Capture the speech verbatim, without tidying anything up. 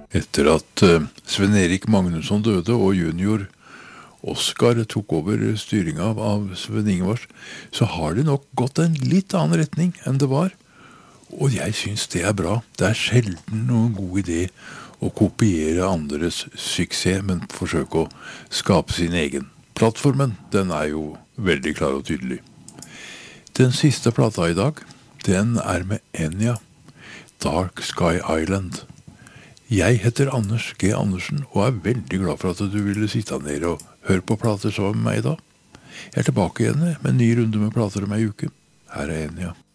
Etter at uh, Sven-Erik Magnusson døde og junior Oscar tok over styringen av, av Sven Ingvars, så har det nok gått en litt annen retning enn det var. Og jeg synes det er bra. Det er sjelden noen god idé å kopiere andres suksess, men forsøke å skape sin egen. Plattformen, den er jo veldig klar og tydelig. Den siste plata i dag, den er med Enya, Dark Sky Island. Jeg heter Anders G. Andersen, og er veldig glad for at du ville sitte ned og høre på plater sammen med meg da. Jeg er tilbake igjen med en ny runde med plater om ei uke. Her er Enya.